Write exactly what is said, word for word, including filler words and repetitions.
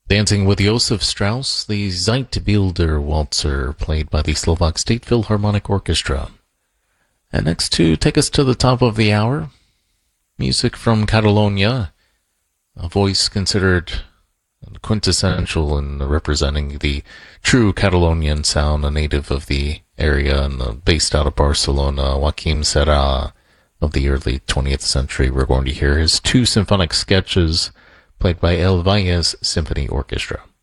Dancing with Josef Strauss, the Zeitbilder Waltzer, played by the Slovak State Philharmonic Orchestra. And next to take us to the top of the hour, music from Catalonia, a voice considered quintessential in representing the true Catalonian sound, a native of the area and based out of Barcelona, Joaquim Serra of the early twentieth century. We're going to hear his two symphonic sketches played by El Valles Symphony Orchestra.